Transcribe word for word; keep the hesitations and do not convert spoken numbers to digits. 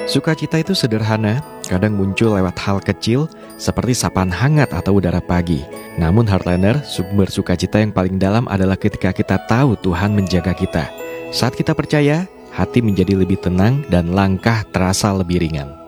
Sukacita itu sederhana, kadang muncul lewat hal kecil seperti sapaan hangat atau udara pagi. Namun Heartlander, sumber sukacita yang paling dalam adalah ketika kita tahu Tuhan menjaga kita. Saat kita percaya, hati menjadi lebih tenang dan langkah terasa lebih ringan.